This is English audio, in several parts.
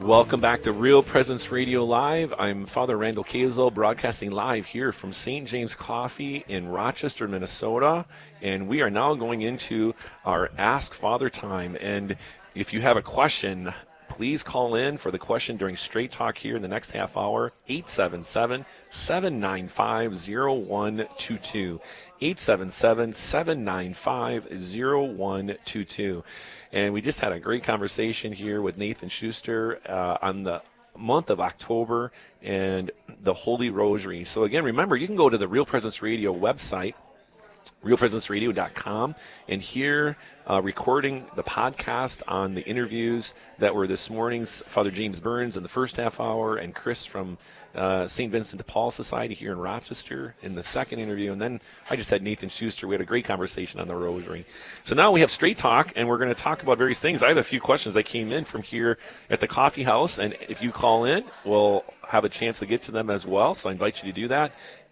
Welcome back to Real Presence Radio Live. I'm Father Randall Kazel, broadcasting live here from St. James Coffee in Rochester, Minnesota. And we are now going into our Ask Father time. And if you have a question, please call in for the question during Straight Talk here in the next half hour, 877-795-0122. 877-795-0122. And we just had a great conversation here with Nathan Schuster on the month of October and the Holy Rosary. So again, remember, you can go to the Real Presence Radio website, realpresenceradio.com, and hear recording the podcast on the interviews that were this morning's Father James Burns in the first half hour and Chris from St. Vincent de Paul Society here in Rochester in the second interview. And then I just had Nathan Schuster. We had a great conversation on the Rosary. So now we have Straight Talk, and we're going to talk about various things. I have a few questions that came in from here at the coffee house, and if you call in, we'll have a chance to get to them as well. So I invite you to do that.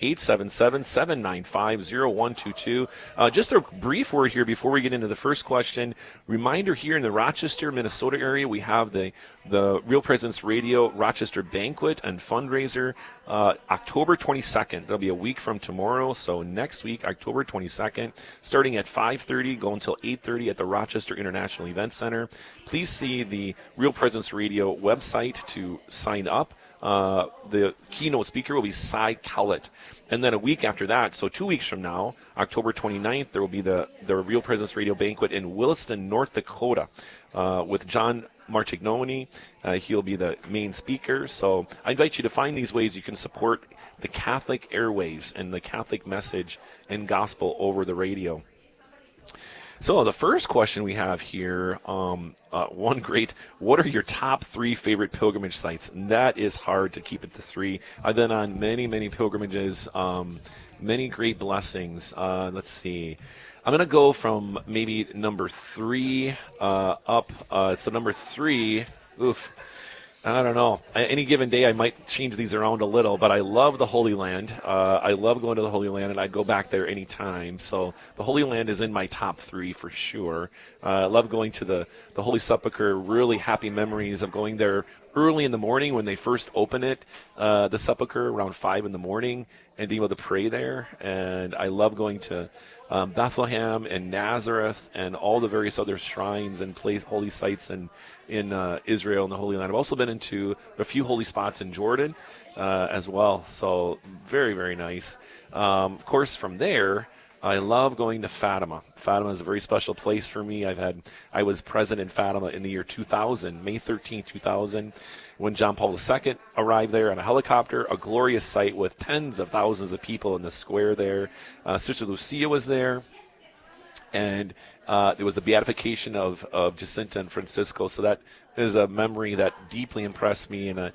877-795-0122. Just a brief word here before we get into the first question. Reminder, here in the Rochester, Minnesota area, we have the Real Presence Radio Rochester Banquet and Fundraiser October 22nd. That'll be a week from tomorrow, so next week, October 22nd, starting at 5:30, go until 8:30 at the Rochester International Event Center. Please see the Real Presence Radio website to sign up. The keynote speaker will be Cy Cowlett. And then a week after that, so 2 weeks from now, October 29th, there will be the Real Presence Radio Banquet in Williston, North Dakota, with John Martignoni. He'll be the main speaker. So I invite you to find these ways you can support the Catholic airwaves and the Catholic message and gospel over the radio. So the first question we have here, what are your top 3 favorite pilgrimage sites? And that is hard to keep it to 3. I've been on many, many pilgrimages, many great blessings. Let's see. I'm going to go from maybe number 3 up. So number 3, I don't know. Any given day, I might change these around a little, but I love the Holy Land. I love going to the Holy Land, and I'd go back there anytime. So the Holy Land is in my top 3 for sure. I love going to the Holy Sepulchre. Really happy memories of going there early in the morning when they first open it, the Sepulchre around 5 in the morning, and being able to pray there. And I love going to Bethlehem and Nazareth and all the various other shrines and holy sites in Israel and the Holy Land. I've also been into a few holy spots in Jordan as well, so very, very nice. Of course, from there, I love going to Fatima. Fatima is a very special place for me. I was present in Fatima in the year 2000, May 13, 2000, when John Paul II arrived there on a helicopter, a glorious sight with tens of thousands of people in the square there. Sister Lucia was there, and there was the beatification of Jacinta and Francisco. So that is a memory that deeply impressed me and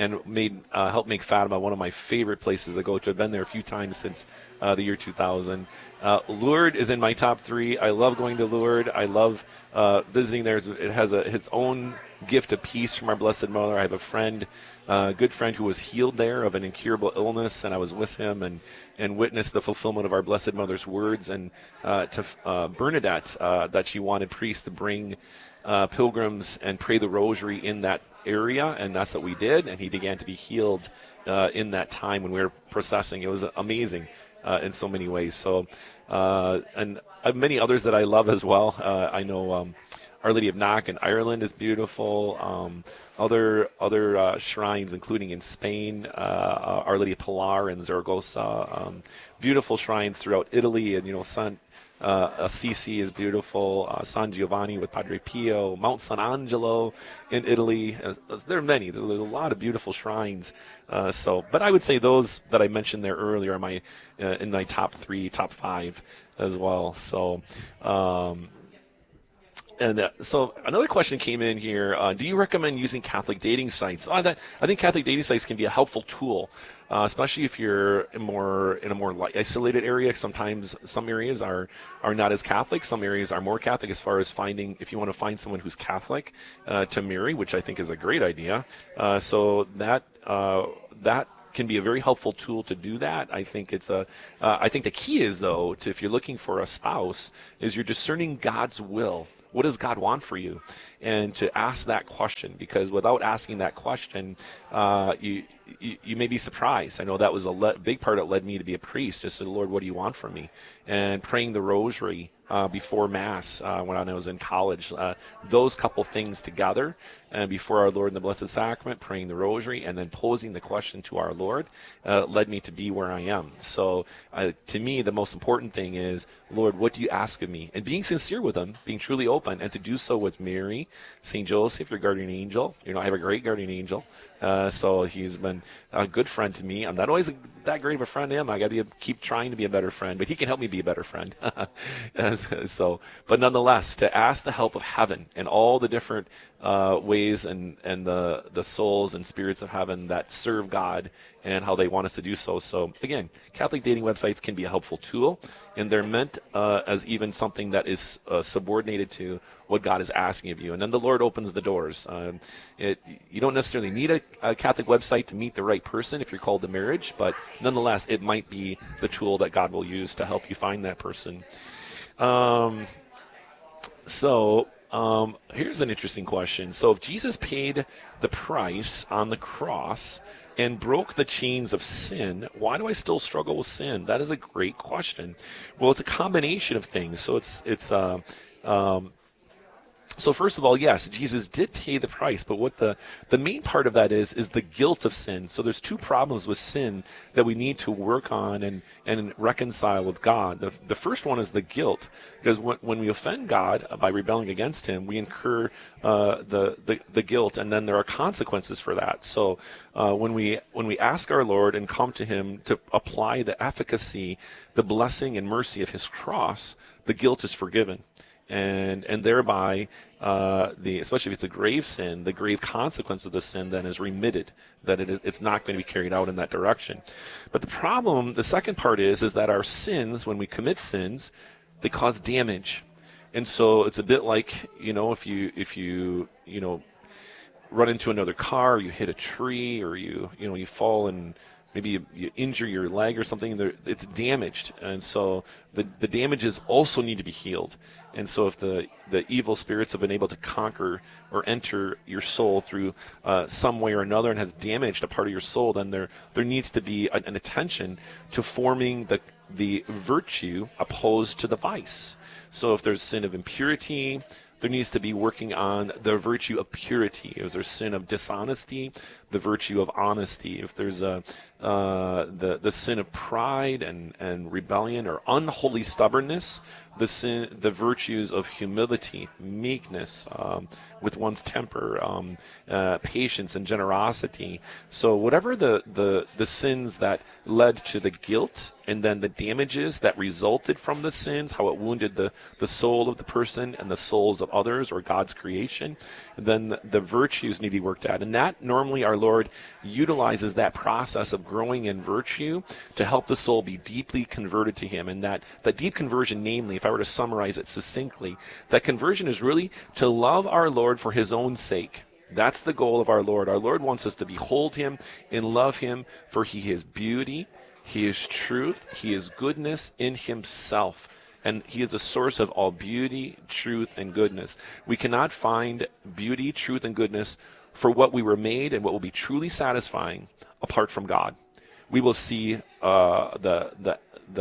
helped make Fatima one of my favorite places to go to. I've been there a few times since the year 2000. Lourdes is in my top 3. I love going to Lourdes. I love visiting there. It has its own gift of peace from our Blessed Mother. I have a friend, good friend, who was healed there of an incurable illness, and I was with him and witnessed the fulfillment of our Blessed Mother's words, and to Bernadette, that she wanted priests to bring pilgrims and pray the rosary in that area, and that's what we did, and he began to be healed in that time when we were processing. It was amazing in so many ways. So, and many others that I love as well. I know Our Lady of Knock in Ireland is beautiful. Other shrines, including in Spain, Our Lady of Pilar in Zaragoza. Beautiful shrines throughout Italy, and San Assisi is beautiful. San Giovanni with Padre Pio, Mount San Angelo in Italy. There are many. There's a lot of beautiful shrines. But I would say those that I mentioned there earlier are in my top 3, top 5 as well. So. So another question came in here. Do you recommend using Catholic dating sites? I think Catholic dating sites can be a helpful tool, especially if you're in a more isolated area. Sometimes some areas are not as Catholic. Some areas are more Catholic as far as if you want to find someone who's Catholic to marry, which I think is a great idea. So that can be a very helpful tool to do that. I think I think the key is, though, if you're looking for a spouse, is you're discerning God's will what does God want for you? And to ask that question, because without asking that question, you may be surprised. I know that was a big part that led me to be a priest. Just said, Lord, what do you want from me? And praying the rosary before Mass when I was in college. Those couple things together, and before our Lord in the Blessed Sacrament, praying the rosary, and then posing the question to our Lord, led me to be where I am. So to me, the most important thing is, Lord, what do you ask of me? And being sincere with him, being truly open, and to do so with Mary, St. Joseph, your guardian angel. I have a great guardian angel. So he's been a good friend to me. I'm not always that great of a friend to him. I got to keep trying to be a better friend, but he can help me be a better friend. But nonetheless, to ask the help of heaven and all the different ways and the souls and spirits of heaven that serve God and how they want us to do so. So again, Catholic dating websites can be a helpful tool, and they're meant as even something that is subordinated to what God is asking of you. And then the Lord opens the doors. You don't necessarily need a Catholic website to meet the right person if you're called to marriage, but nonetheless, it might be the tool that God will use to help you find that person. Here's an interesting question. So if Jesus paid the price on the cross and broke the chains of sin, why do I still struggle with sin? That is a great question. Well, it's a combination of things. So So first of all, yes, Jesus did pay the price, but what the main part of that is the guilt of sin. So there's two problems with sin that we need to work on and reconcile with God. The first one is the guilt, because when we offend God by rebelling against him, we incur the guilt, and then there are consequences for that. So when we ask our Lord and come to him to apply the efficacy, the blessing and mercy of his cross, the guilt is forgiven. And thereby, especially if it's a grave sin, the grave consequence of the sin then is remitted, that it's not going to be carried out in that direction. But the second part is that our sins, when we commit sins, they cause damage. And so it's a bit like, if you run into another car, or you hit a tree, or you fall and maybe you injure your leg or something, it's damaged. And so the damages also need to be healed. And so if the evil spirits have been able to conquer or enter your soul through some way or another and has damaged a part of your soul, then there needs to be an attention to forming the virtue opposed to the vice. So if there's sin of impurity, there needs to be working on the virtue of purity. If there's sin of dishonesty, the virtue of honesty. If there's the sin of pride and rebellion or unholy stubbornness, the virtues of humility, meekness, with one's temper, patience and generosity. So whatever the sins that led to the guilt, and then the damages that resulted from the sins, how it wounded the soul of the person and the souls of others or God's creation, then the virtues need to be worked at. And that normally our Lord utilizes that process of growing in virtue to help the soul be deeply converted to him. And that deep conversion, namely, if I were to summarize it succinctly, that conversion is really to love our Lord for his own sake. That's the goal of our Lord. Our Lord wants us to behold him and love him, for he is beauty, he is truth, he is goodness in himself. And he is the source of all beauty, truth, and goodness. We cannot find beauty, truth, and goodness for what we were made and what will be truly satisfying apart from God. We will see the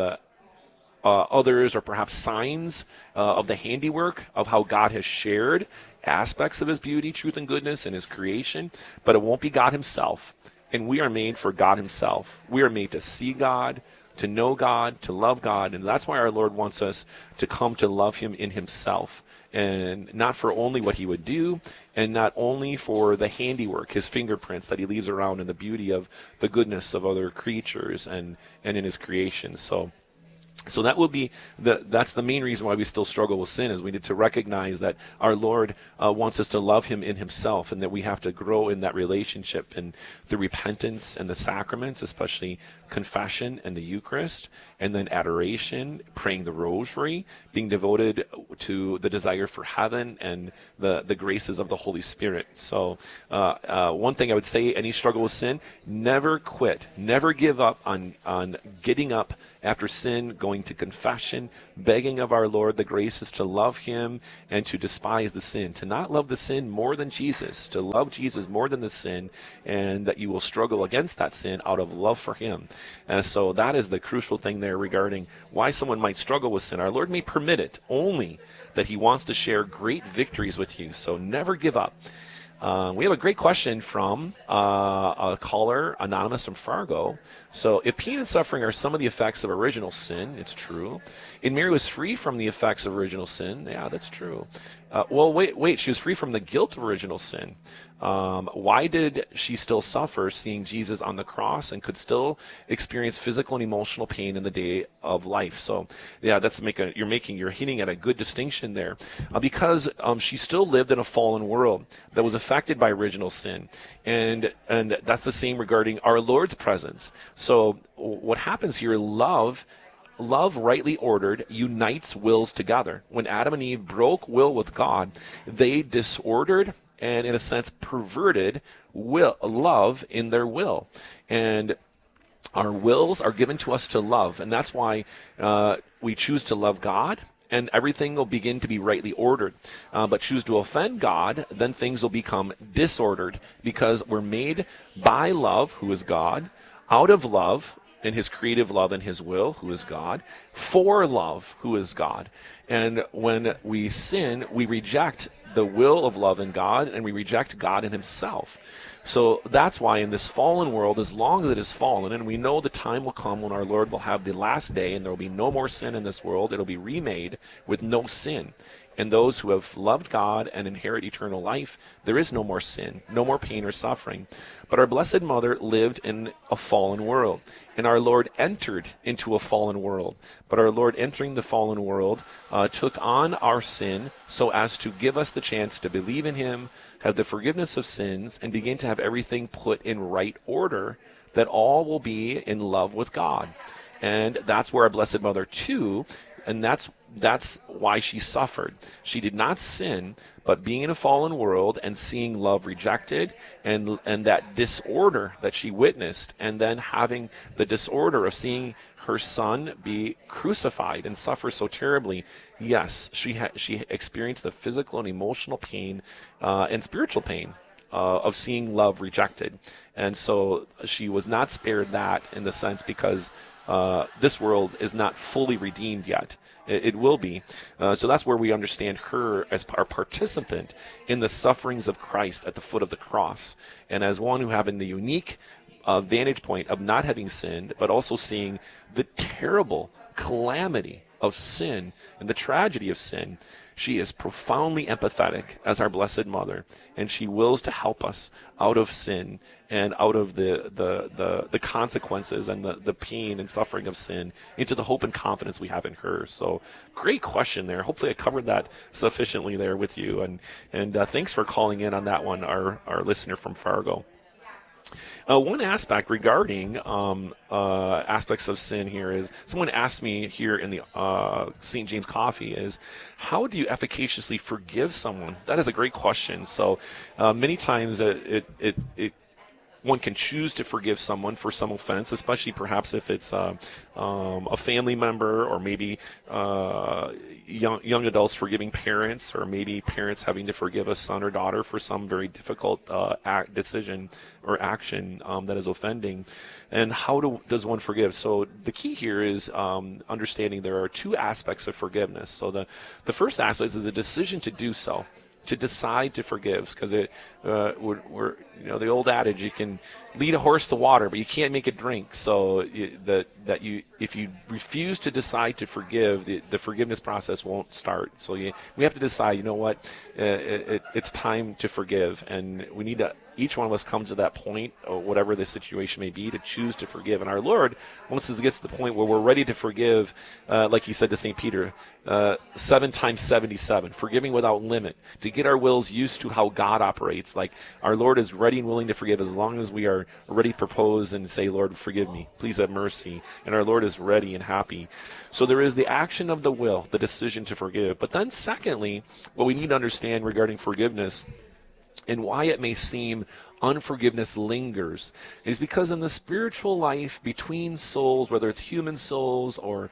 others, or perhaps signs of the handiwork of how God has shared aspects of his beauty, truth, and goodness in his creation, but it won't be God himself. And we are made for God himself. We are made to see God, to know God, to love God, and that's why our Lord wants us to come to love him in himself, and not for only what he would do, and not only for the handiwork, his fingerprints that he leaves around in the beauty of the goodness of other creatures and in his creation. So that will be that's the main reason why we still struggle with sin, is we need to recognize that our Lord wants us to love him in himself, and that we have to grow in that relationship and through repentance and the sacraments, especially confession and the Eucharist, and then adoration, praying the rosary, being devoted to the desire for heaven and the graces of the Holy Spirit. So one thing I would say, any struggle with sin, never quit, never give up on getting up after sin, going going to confession, begging of our Lord the graces to love him and to despise the sin, to not love the sin more than Jesus, to love Jesus more than the sin, and that you will struggle against that sin out of love for him. And so that is the crucial thing there regarding why someone might struggle with sin. Our Lord may permit it only that he wants to share great victories with you. So never give up. We have a great question from a caller, anonymous from Fargo. So, if pain and suffering are some of the effects of original sin, it's true. And Mary was free from the effects of original sin. Yeah, that's true. Wait, she was free from the guilt of original sin. Why did she still suffer seeing Jesus on the cross and could still experience physical and emotional pain in the day of life? So, yeah, you're hitting at a good distinction there, because she still lived in a fallen world that was affected by original sin, and that's the same regarding our Lord's presence. So, what happens here? Love, rightly ordered, unites wills together. When Adam and Eve broke will with God, they disordered and, in a sense, perverted love in their will. And our wills are given to us to love, and that's why we choose to love God, and everything will begin to be rightly ordered. But choose to offend God, then things will become disordered, because we're made by love, who is God, out of love, in his creative love and his will, who is God, for love, who is God. And when we sin, we reject the will of love in God, and we reject God in himself. So that's why in this fallen world, as long as it is fallen, and we know the time will come when our Lord will have the last day, and there will be no more sin in this world, it'll be remade with no sin. And those who have loved God and inherit eternal life, there is no more sin, no more pain or suffering. But our Blessed Mother lived in a fallen world, and our Lord entered into a fallen world. But our Lord, entering the fallen world, took on our sin so as to give us the chance to believe in him, have the forgiveness of sins, and begin to have everything put in right order, that all will be in love with God. And that's where our Blessed Mother, too, and that's why she suffered. She did not sin, but being in a fallen world and seeing love rejected, and that disorder that she witnessed, and then having the disorder of seeing her son be crucified and suffer so terribly, yes, she experienced the physical and emotional pain and spiritual pain of seeing love rejected. And so she was not spared that, in the sense, because this world is not fully redeemed yet. It will be. So that's where we understand her as our participant in the sufferings of Christ at the foot of the cross, and as one who having the unique vantage point of not having sinned, but also seeing the terrible calamity of sin and the tragedy of sin. She is profoundly empathetic as our Blessed Mother, and she wills to help us out of sin and out of the consequences and the pain and suffering of sin into the hope and confidence we have in her. So great question there. Hopefully I covered that sufficiently there with you. And thanks for calling in on that one, our listener from Fargo. One aspect regarding aspects of sin here is, someone asked me here in the St. James Coffee, is how do you efficaciously forgive someone? That is a great question. So many times one can choose to forgive someone for some offense, especially perhaps if it's a family member, or maybe young adults forgiving parents, or maybe parents having to forgive a son or daughter for some very difficult decision or action that is offending. And how does one forgive? So the key here is understanding there are two aspects of forgiveness. So the first aspect is the decision to do so, to decide to forgive, because we're the old adage, you can lead a horse to water, but you can't make it drink. So if you refuse to decide to forgive, the forgiveness process won't start. So we have to decide, you know what, it's time to forgive, and we need to, each one of us come to that point, or whatever the situation may be, to choose to forgive. And our Lord, once it gets to the point where we're ready to forgive, like he said to St. Peter, 7 times 77, forgiving without limit, to get our wills used to how God operates. Like, our Lord is ready and willing to forgive as long as we are ready to propose and say, Lord, forgive me, please have mercy. And our Lord is ready and happy. So there is the action of the will, the decision to forgive. But then secondly, what we need to understand regarding forgiveness and why it may seem unforgiveness lingers is because in the spiritual life between souls, whether it's human souls or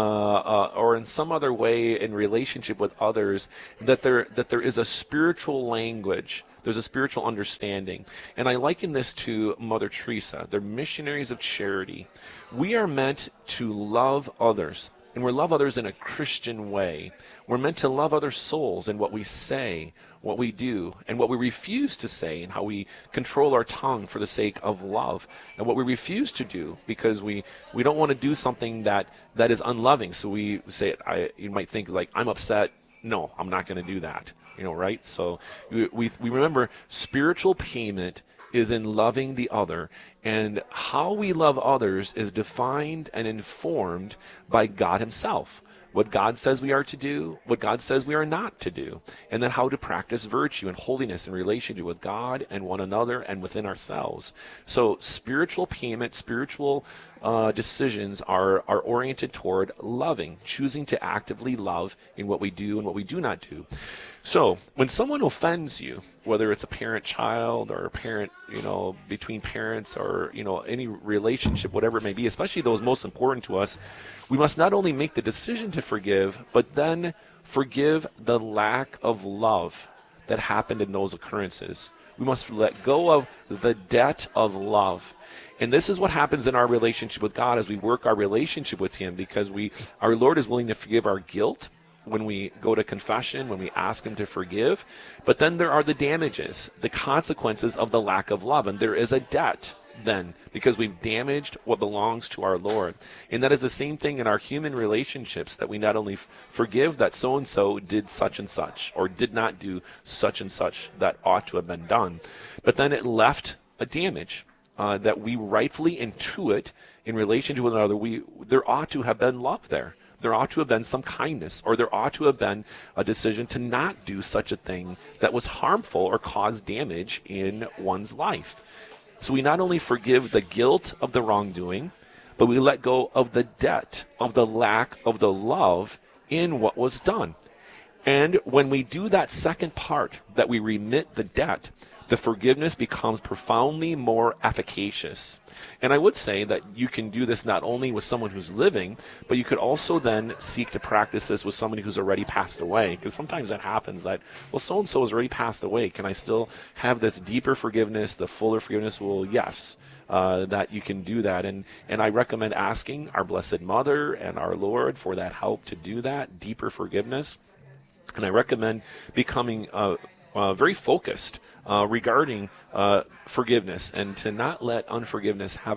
in some other way in relationship with others, that there is a spiritual language. There's a spiritual understanding. And I liken this to Mother Teresa. They're missionaries of charity. We are meant to love others. And we love others in a Christian way. We're meant to love other souls in what we say, what we do, and what we refuse to say, and how we control our tongue for the sake of love, and what we refuse to do because we don't want to do something that is unloving. So we say, you might think like, I'm upset. No, I'm not going to do that. Right? So we remember spiritual payment is in loving the other, and how we love others is defined and informed by God himself. What God says we are to do, what God says we are not to do, and then how to practice virtue and holiness in relationship with God and one another and within ourselves. So spiritual payment, spiritual decisions are oriented toward loving, choosing to actively love in what we do and what we do not do. So when someone offends you, whether it's a parent-child or a parent, between parents or, any relationship, whatever it may be, especially those most important to us, we must not only make the decision to forgive, but then forgive the lack of love that happened in those occurrences. We must let go of the debt of love. And this is what happens in our relationship with God as we work our relationship with him, because our Lord is willing to forgive our guilt when we go to confession, when we ask him to forgive. But then there are the damages, the consequences of the lack of love. And there is a debt then, because we've damaged what belongs to our Lord. And that is the same thing in our human relationships, that we not only forgive that so-and-so did such and such, or did not do such and such that ought to have been done, but then it left a damage that we rightfully intuit in relation to one another. There ought to have been love there. There ought to have been some kindness, or there ought to have been a decision to not do such a thing that was harmful or caused damage in one's life. So we not only forgive the guilt of the wrongdoing, but we let go of the debt of the lack of the love in what was done. And when we do that second part, that we remit the debt, the forgiveness becomes profoundly more efficacious. And I would say that you can do this not only with someone who's living, but you could also then seek to practice this with somebody who's already passed away. Because sometimes that happens that, well, so-and-so has already passed away. Can I still have this deeper forgiveness, the fuller forgiveness? Well, yes, that you can do that. And I recommend asking our Blessed Mother and our Lord for that help to do that, deeper forgiveness. And I recommend becoming very focused regarding forgiveness, and to not let unforgiveness have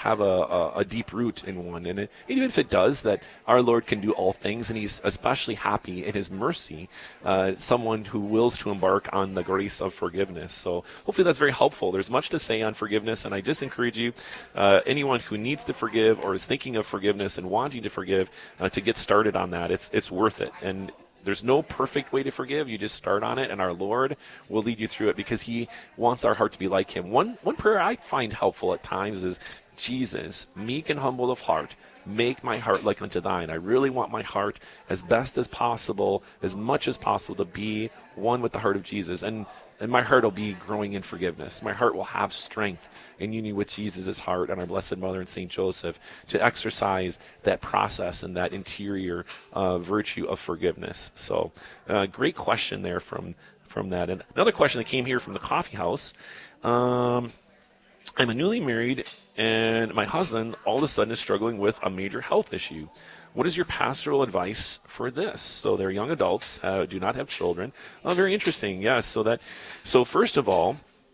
a deep root in one. And even if it does, that our Lord can do all things, and he's especially happy in his mercy, someone who wills to embark on the grace of forgiveness. So hopefully that's very helpful. There's much to say on forgiveness, and I just encourage you, anyone who needs to forgive or is thinking of forgiveness and wanting to forgive, to get started on that. It's worth it. And there's no perfect way to forgive. You just start on it, and our Lord will lead you through it, because he wants our heart to be like him. One prayer I find helpful at times is, Jesus, meek and humble of heart, make my heart like unto thine. I really want my heart, as best as possible, as much as possible, to be one with the heart of Jesus. And my heart will be growing in forgiveness. My heart will have strength in union with Jesus' heart and our Blessed Mother and St. Joseph to exercise that process and that interior virtue of forgiveness. So great question there from that. And another question that came here from the coffee house. I'm a newly married, and my husband all of a sudden is struggling with a major health issue. What is your pastoral advice for this? So they're young adults, do not have children. Very interesting. Yes. So first of all,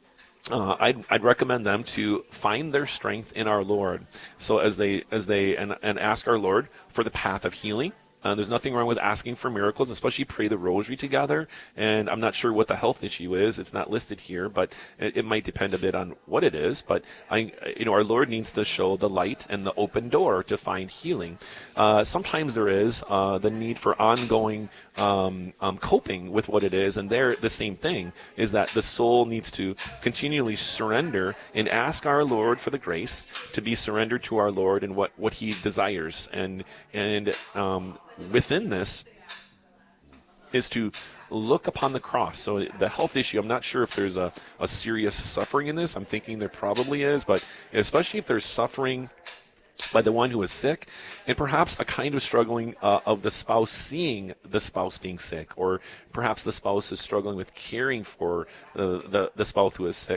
I'd recommend them to find their strength in our Lord. So as they ask our Lord for the path of healing. There's nothing wrong with asking for miracles, especially pray the rosary together. And I'm not sure what the health issue is. It's not listed here, but it might depend a bit on what it is. But our Lord needs to show the light and the open door to find healing. Sometimes there is the need for ongoing coping with what it is, and there the same thing is that the soul needs to continually surrender and ask our Lord for the grace to be surrendered to our Lord and what He desires, and within this is to look upon the cross. So the health issue, I'm not sure if there's a serious suffering in this. I'm thinking there probably is, but especially if there's suffering by the one who is sick, and perhaps a kind of struggling of the spouse seeing the spouse being sick, or perhaps the spouse is struggling with caring for the spouse who is sick.